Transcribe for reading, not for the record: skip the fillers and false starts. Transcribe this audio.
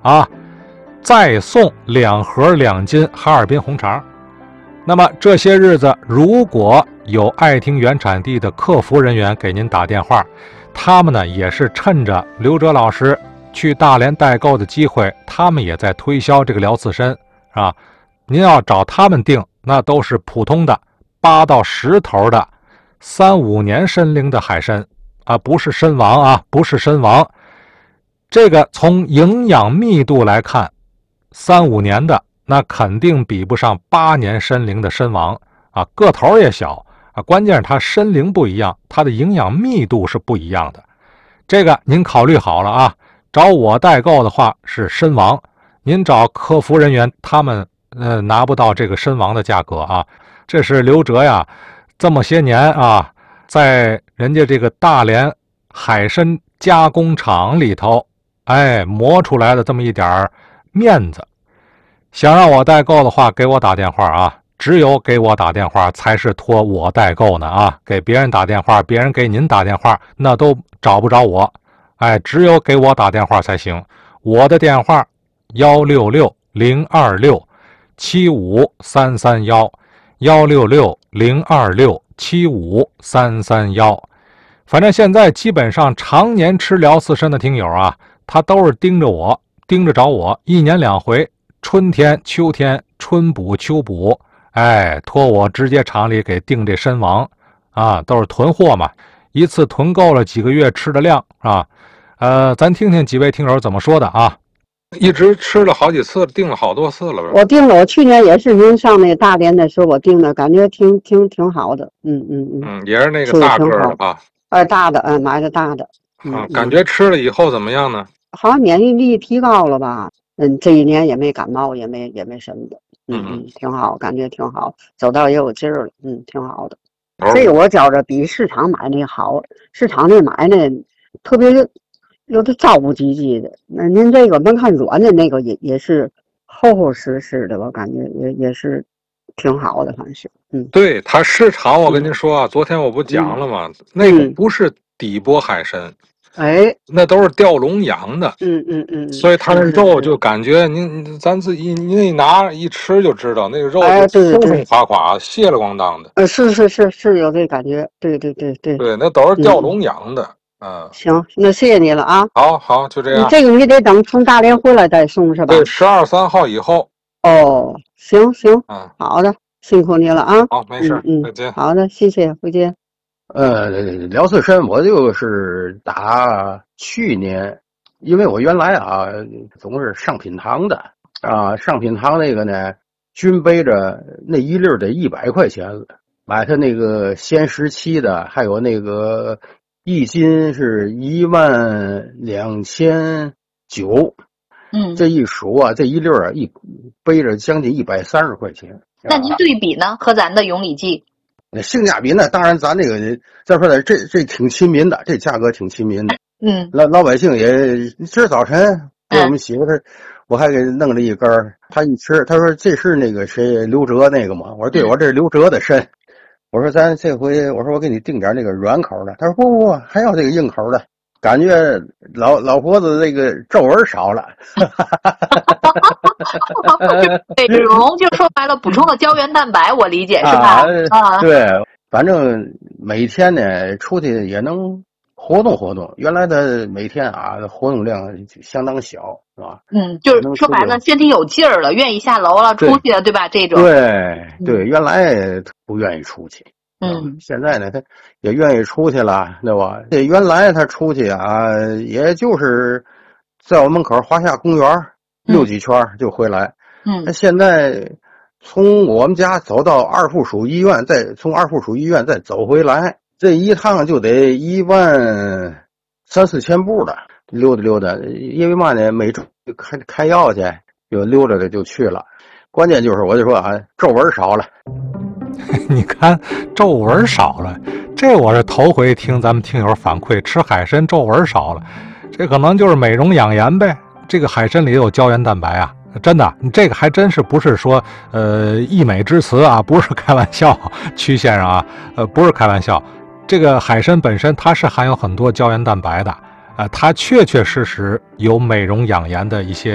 啊，再送2盒2斤哈尔滨红肠。那么这些日子，如果有爱听原产地的客服人员给您打电话，他们呢也是趁着刘哲老师去大连代购的机会，他们也在推销这个辽刺参啊。您要找他们订，那都是普通的8到10头的3、5年参龄的海参啊，不是参王啊，不是参王。这个从营养密度来看，3、5年的那肯定比不上8年参龄的参王啊，个头也小啊，关键是它参龄不一样，它的营养密度是不一样的。这个您考虑好了啊，找我代购的话是参王，您找客服人员他们拿不到这个参王的价格啊。这是刘哲呀这么些年啊，在人家这个大连海参加工厂里头磨出来的这么一点面子。想让我代购的话，给我打电话啊！只有给我打电话才是托我代购呢啊！给别人打电话，别人给您打电话，那都找不着我。只有给我打电话才行。我的电话166-026-75331，166-026-75331。反正现在基本上常年吃辽刺参的听友啊，他都是盯着找我，1年2回。春天、秋天，春补、秋补，托我直接厂里给订这参王啊，都是囤货嘛，一次囤够了几个月吃的量啊。咱听听几位听友怎么说的啊。一直吃了好几次，订了好多次了。 我订了，我去年也是您上那大连的时候我订的，感觉挺好的。 也是那个大个的啊。 大的，买的大的。 感觉吃了以后怎么样呢？ 好像免疫力提高了吧。这一年也没感冒，也没什么的。挺好，感觉挺好，走道也有劲儿了。挺好的。这个我觉着比市场买那好，市场那买那特别有的糟不唧唧的。那您这个门看软的那个也是厚实实的，我感觉也是挺好的，反正是。 对，它市场我跟您说啊，昨天我不讲了吗？那个不是底波海参。那都是吊笼养的，所以它的肉就感觉咱自己您一拿一吃就知道，那个肉松松垮垮、蟹了咣当的。 是有这感觉，对， 那都是吊笼养的。 行，那谢谢你了啊。 好，就这样。 这个你得等从大连回来再送是吧？ 对，12、3号以后。 行，好的，辛苦你了啊。 好，没事，再见。 好的，谢谢，回见。 辽刺参我就是打去年，因为我原来啊总是上品堂的啊，上品堂那个呢均背着那一粒得100块钱了，买他那个鲜17的，还有那个1斤是12900。这一数啊，这一粒啊背着将近130块钱。 那您对比呢？和咱的永礼记？ 性价比呢，当然咱这个再说的这挺亲民的，这价格挺亲民的。老百姓也吃早晨给我们媳妇儿，我还给弄了一根儿，他一吃，他说这是那个谁刘哲那个吗？我说对，我这是刘哲的参。我说咱这回我说我给你订点那个软口的，他说不，还要这个硬口的。感觉老婆子这个皱纹少了。 对，龙就说白了，补充了胶原蛋白，我理解是吧？ 对，反正每天呢出去也能活动。原来的每天啊活动量相当小，是吧？ 就是说白了，身体有劲儿了，愿意下楼了，出去了，对吧？这种。 对，原来不愿意出去。现在呢，他也愿意出去了，对吧？这原来他出去啊，也就是在我门口华夏公园溜几圈就回来。那现在从我们家走到二附属医院，再从二附属医院再走回来，这一趟就得13000、4千步的溜达。因为嘛呢，每周开药去，就溜达着就去了。关键就是我就说啊，皱纹少了。 你看皱纹少了，这我是头回听咱们听友反馈，吃海参皱纹少了，这可能就是美容养颜呗。这个海参里有胶原蛋白啊，真的，这个还真是不是说溢美之词啊，不是开玩笑，曲先生啊，不是开玩笑。这个海参本身它是含有很多胶原蛋白的，它确实有美容养颜的一些